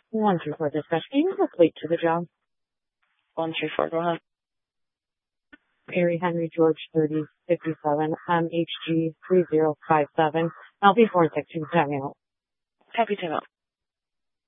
124 dispatch. Can you complete to the job? 124, go ahead. Mary Henry George 3057, MHG 3057, LP 462, time out. Copy, time out.